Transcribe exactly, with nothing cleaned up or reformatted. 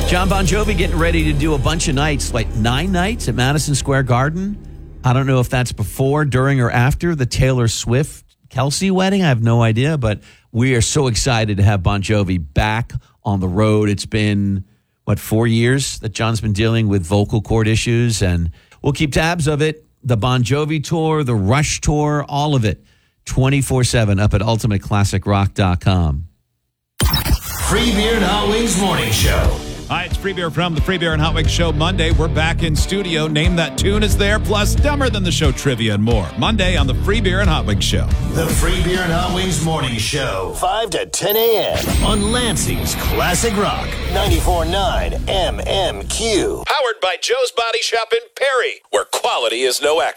John Bon Jovi getting ready to do a bunch of nights, like nine nights at Madison Square Garden. I don't know if that's before, during, or after the Taylor Swift Kelsey wedding. I have no idea, but we are so excited to have Bon Jovi back on the road. It's been, what, four years that John's been dealing with vocal cord issues, and we'll keep tabs of it. The Bon Jovi tour, the Rush tour, all of it, twenty-four seven up at ultimate classic rock dot com. Free Beer and Hot Wings Morning Show. Hi, it's Free Beer from the Free Beer and Hot Wings Show Monday. We're back in studio. Name That Tune is there, plus Dumber Than the Show trivia and more. Monday on the Free Beer and Hot Wings Show. The Free Beer and Hot Wings Morning Show. five to ten a.m. on Lansing's Classic Rock. ninety-four point nine M M Q. Powered by Joe's Body Shop in Perry, where quality is no accident.